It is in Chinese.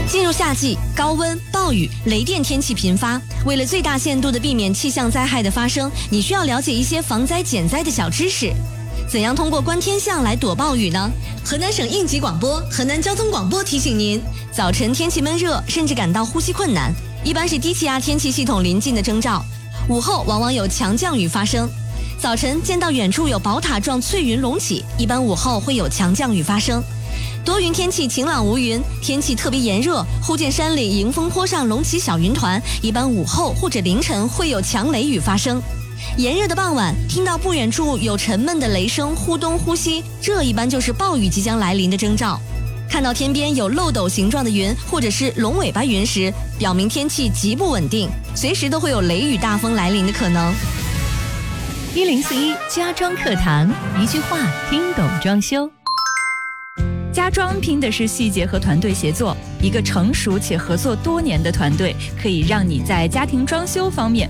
进入夏季，高温、暴雨、雷电天气频发，为了最大限度地避免气象灾害的发生，你需要了解一些防灾减灾的小知识。怎样通过观天象来躲暴雨呢？河南省应急广播、河南交通广播提醒您：早晨天气闷热，甚至感到呼吸困难，一般是低气压天气系统临近的征兆。午后往往有强降雨发生。早晨见到远处有宝塔状翠云隆起，一般午后会有强降雨发生。多云天气晴朗无云，天气特别炎热，忽见山里迎风坡上隆起小云团，一般午后或者凌晨会有强雷雨发生。炎热的傍晚，听到不远处有沉闷的雷声忽东忽西，这一般就是暴雨即将来临的征兆。看到天边有漏斗形状的云或者是龙尾巴云时，表明天气极不稳定，随时都会有雷雨大风来临的可能。 1041家装课堂，一句话听懂装修。家装拼的是细节和团队协作，一个成熟且合作多年的团队可以让你在家庭装修方面